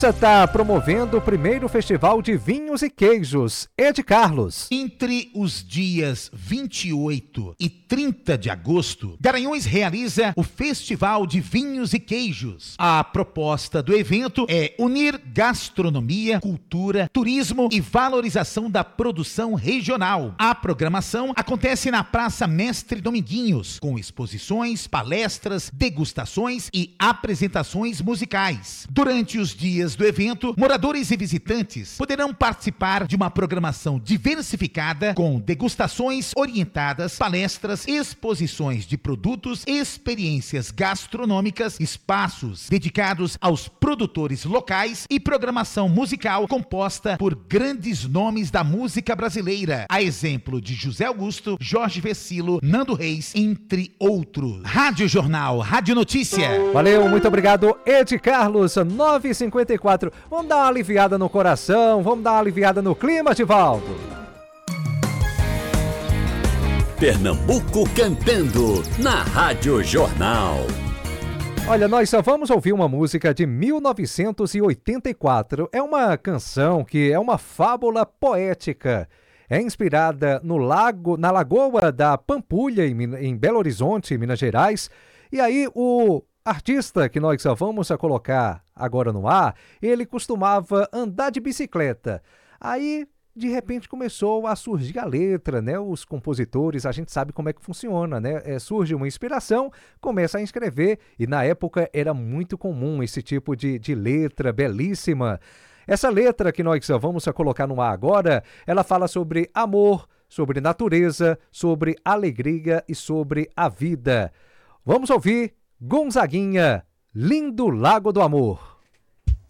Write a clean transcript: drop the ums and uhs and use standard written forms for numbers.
Está promovendo o primeiro Festival de Vinhos e Queijos, Ed Carlos. Entre os dias 28 e 30 de agosto, Garanhuns realiza o Festival de Vinhos e Queijos. A proposta do evento é unir gastronomia, cultura, turismo e valorização da produção regional. A programação acontece na Praça Mestre Dominguinhos, com exposições, palestras, degustações e apresentações musicais. Durante os dias do evento, moradores e visitantes poderão participar de uma programação diversificada com degustações orientadas, palestras, exposições de produtos, experiências gastronômicas, espaços dedicados aos produtores locais e programação musical composta por grandes nomes da música brasileira, a exemplo de José Augusto, Jorge Vecilo, Nando Reis, entre outros. Rádio Jornal, Rádio Notícia. Valeu, muito obrigado, Ed Carlos, 9h54. Vamos dar uma aliviada no coração, vamos dar uma aliviada no clima, Divaldo. Pernambuco cantando na Rádio Jornal. Olha, nós só vamos ouvir uma música de 1984. É uma canção que é uma fábula poética. É inspirada no lago, na Lagoa da Pampulha, em Belo Horizonte, Minas Gerais. E aí o artista que nós só vamos colocar agora no ar, ele costumava andar de bicicleta. Aí, de repente, começou a surgir a letra, né? Os compositores, a gente sabe como é que funciona, né? Surge uma inspiração, começa a escrever, e na época era muito comum esse tipo de letra belíssima. Essa letra que nós só vamos colocar no ar agora, ela fala sobre amor, sobre natureza, sobre alegria e sobre a vida. Vamos ouvir Gonzaguinha, Lindo Lago do Amor.